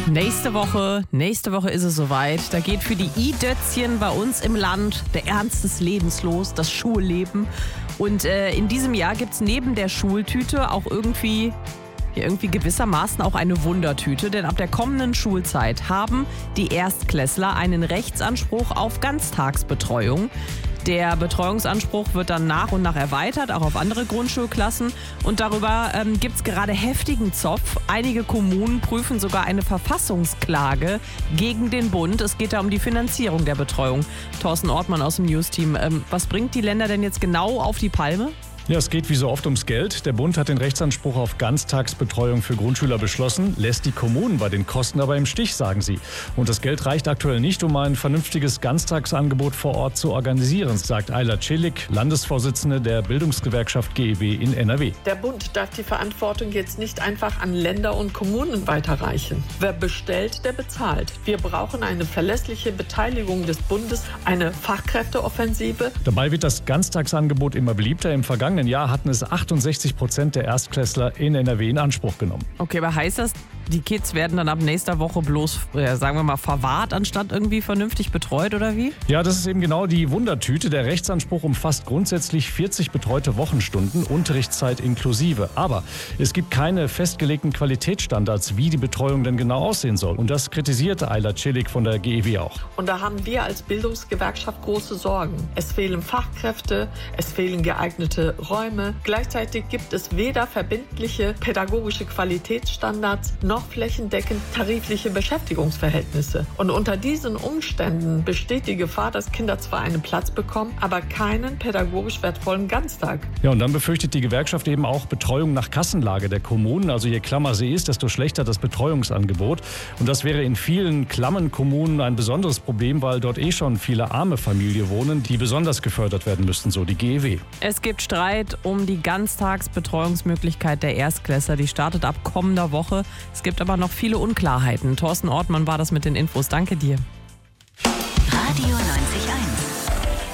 Nächste Woche ist es soweit. Da geht für die I-Dötzchen bei uns im Land der Ernst des Lebens los, das Schulleben. Und in diesem Jahr gibt es neben der Schultüte auch irgendwie gewissermaßen auch eine Wundertüte. Denn ab der kommenden Schulzeit haben die Erstklässler einen Rechtsanspruch auf Ganztagsbetreuung. Der Betreuungsanspruch wird dann nach und nach erweitert, auch auf andere Grundschulklassen. Und darüber gibt es gerade heftigen Zoff. Einige Kommunen prüfen sogar eine Verfassungsklage gegen den Bund. Es geht da um die Finanzierung der Betreuung. Thorsten Ortmann aus dem News-Team. Was bringt die Länder denn jetzt genau auf die Palme? Ja, es geht wie so oft ums Geld. Der Bund hat den Rechtsanspruch auf Ganztagsbetreuung für Grundschüler beschlossen, lässt die Kommunen bei den Kosten aber im Stich, sagen sie. Und das Geld reicht aktuell nicht, um ein vernünftiges Ganztagsangebot vor Ort zu organisieren, sagt Ayla Celik, Landesvorsitzende der Bildungsgewerkschaft GEW in NRW. Der Bund darf die Verantwortung jetzt nicht einfach an Länder und Kommunen weiterreichen. Wer bestellt, der bezahlt. Wir brauchen eine verlässliche Beteiligung des Bundes, eine Fachkräfteoffensive. Dabei wird das Ganztagsangebot immer beliebter. Im vergangenen Jahr hatten es 68% der Erstklässler in NRW in Anspruch genommen. Okay, aber heißt das, die Kids werden dann ab nächster Woche bloß, sagen wir mal, verwahrt, anstatt irgendwie vernünftig betreut oder wie? Ja, das ist eben genau die Wundertüte. Der Rechtsanspruch umfasst grundsätzlich 40 betreute Wochenstunden, Unterrichtszeit inklusive. Aber es gibt keine festgelegten Qualitätsstandards, wie die Betreuung denn genau aussehen soll. Und das kritisiert Ayla Celik von der GEW auch. Und da haben wir als Bildungsgewerkschaft große Sorgen. Es fehlen Fachkräfte, es fehlen geeignete Räume. Gleichzeitig gibt es weder verbindliche pädagogische Qualitätsstandards noch flächendeckend tarifliche Beschäftigungsverhältnisse. Und unter diesen Umständen besteht die Gefahr, dass Kinder zwar einen Platz bekommen, aber keinen pädagogisch wertvollen Ganztag. Ja, und dann befürchtet die Gewerkschaft eben auch Betreuung nach Kassenlage der Kommunen. Also je klammer sie ist, desto schlechter das Betreuungsangebot. Und das wäre in vielen klammen Kommunen ein besonderes Problem, weil dort schon viele arme Familien wohnen, die besonders gefördert werden müssten, so die GEW. Es gibt Streit um die Ganztagsbetreuungsmöglichkeit der Erstklässler. Die startet ab kommender Woche. Es gibt aber noch viele Unklarheiten. Thorsten Ortmann war das mit den Infos. Danke dir.